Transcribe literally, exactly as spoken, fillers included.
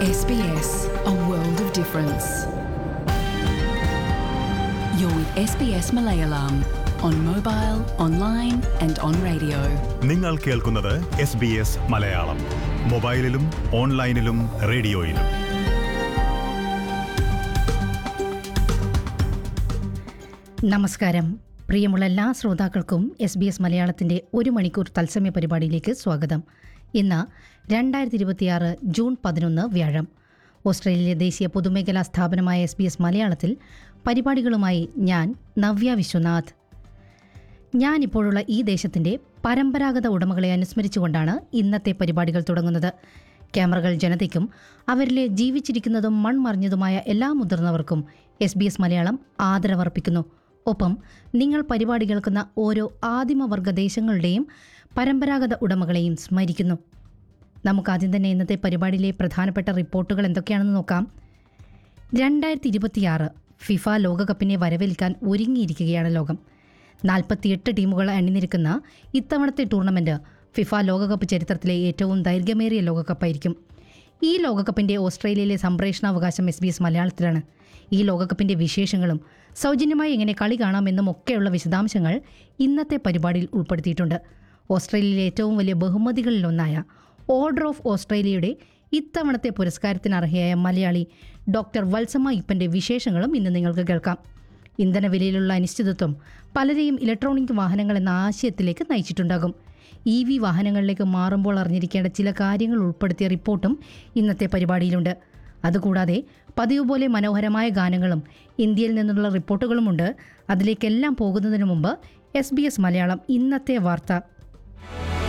S B S, a world of difference. You're with S B S Malayalam on mobile, online and on radio. നിങ്ങൾ കേൾക്കുന്നത് S B S Malayalam. മൊബൈലിലും ഓൺലൈനിലും റേഡിയോയിലും. നമസ്കാരം. പ്രിയമുള്ള എല്ലാ ശ്രോതാക്കൾക്കും S B S മലയാളത്തിൻ്റെ ഒരു മണിക്കൂർ തത്സമയ പരിപാടിയിലേക്ക് സ്വാഗതം. ഇന്ന് രണ്ടായിരത്തി ഇരുപത്തിയാറ് ജൂൺ പതിനൊന്ന് വ്യാഴം. ഓസ്ട്രേലിയയിലെ ദേശീയ പൊതുമേഖലാ സ്ഥാപനമായ എസ് ബി എസ് മലയാളത്തിൽ പരിപാടികളുമായി ഞാൻ നവ്യ വിശ്വനാഥ്. ഞാനിപ്പോഴുള്ള ഈ ദേശത്തിൻ്റെ പരമ്പരാഗത ഉടമകളെ അനുസ്മരിച്ചുകൊണ്ടാണ് ഇന്നത്തെ പരിപാടികൾ തുടങ്ങുന്നത്. ക്യാമറകൾ ജനതയ്ക്കും അവരിലെ ജീവിച്ചിരിക്കുന്നതും മൺമറിഞ്ഞതുമായ എല്ലാ മുതിർന്നവർക്കും എസ് ബി എസ് മലയാളം ആദരവർപ്പിക്കുന്നു. ഒപ്പം നിങ്ങൾ പരിപാടി കേൾക്കുന്ന ഓരോ ആദിമവർഗ ദേശങ്ങളുടെയും പരമ്പരാഗത ഉടമകളെയും സ്മരിക്കുന്നു. നമുക്കാദ്യം തന്നെ ഇന്നത്തെ പരിപാടിയിലെ പ്രധാനപ്പെട്ട റിപ്പോർട്ടുകൾ എന്തൊക്കെയാണെന്ന് നോക്കാം. രണ്ടായിരത്തി ഇരുപത്തിയാറ് ഫിഫ ലോകകപ്പിനെ വരവേൽക്കാൻ ഒരുങ്ങിയിരിക്കുകയാണ് ലോകം. നാൽപ്പത്തിയെട്ട് ടീമുകൾ അണിനിരക്കുന്ന ഇത്തവണത്തെ ടൂർണമെൻറ്റ് ഫിഫ ലോകകപ്പ് ചരിത്രത്തിലെ ഏറ്റവും ദൈർഘ്യമേറിയ ലോകകപ്പായിരിക്കും. ഈ ലോകകപ്പിൻ്റെ ഓസ്ട്രേലിയയിലെ സംപ്രേഷണാവകാശം എസ് ബി എസ് മലയാളത്തിലാണ്. ഈ ലോകകപ്പിൻ്റെ വിശേഷങ്ങളും സൗജന്യമായി എങ്ങനെ കളി കാണാമെന്നും ഒക്കെയുള്ള വിശദാംശങ്ങൾ ഇന്നത്തെ പരിപാടിയിൽ ഉൾപ്പെടുത്തിയിട്ടുണ്ട്. ഓസ്ട്രേലിയയിലെ ഏറ്റവും വലിയ ബഹുമതികളിലൊന്നായ ഓർഡർ ഓഫ് ഓസ്ട്രേലിയയുടെ ഇത്തവണത്തെ പുരസ്കാരത്തിന് അർഹയായ മലയാളി ഡോക്ടർ വത്സമ്മ ഇപ്പൻ്റെ വിശേഷങ്ങളും ഇന്ന് നിങ്ങൾക്ക് കേൾക്കാം. ഇന്ധനവിലയിലുള്ള അനിശ്ചിതത്വം പലരെയും ഇലക്ട്രോണിക് വാഹനങ്ങൾ എന്ന ആശയത്തിലേക്ക് നയിച്ചിട്ടുണ്ടാകും. ഇ വി വാഹനങ്ങളിലേക്ക് മാറുമ്പോൾ അറിഞ്ഞിരിക്കേണ്ട ചില കാര്യങ്ങൾ ഉൾപ്പെടുത്തിയ റിപ്പോർട്ടും ഇന്നത്തെ പരിപാടിയിലുണ്ട്. അതുകൂടാതെ പതിവ് പോലെ മനോഹരമായ ഗാനങ്ങളും ഇന്ത്യയിൽ നിന്നുള്ള റിപ്പോർട്ടുകളുമുണ്ട്. അതിലേക്കെല്ലാം പോകുന്നതിന് മുമ്പ് എസ് ബി എസ് മലയാളം ഇന്നത്തെ വാർത്ത